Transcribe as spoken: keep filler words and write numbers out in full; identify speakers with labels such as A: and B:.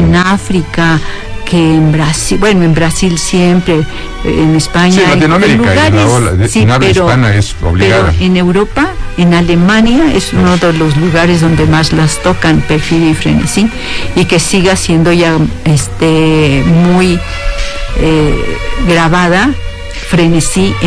A: en África, que en Brasil, bueno, en Brasil siempre, en España.
B: Sí,
A: en
B: Latinoamérica,
A: lugares,
B: en la ola, de,
A: sí,
B: en habla
A: pero,
B: hispana es obligada.
A: pero en Europa, en Alemania, es uno de los lugares donde más las tocan, Perfidia y Frenesí, y que siga siendo ya este muy eh, grabada Frenesí